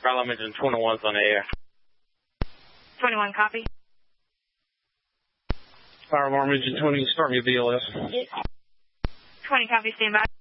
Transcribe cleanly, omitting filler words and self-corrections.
Fire alarm engine 21's on the air. 21, copy. Fire alarm engine 20, start me a BLS. 20, copy, stand by.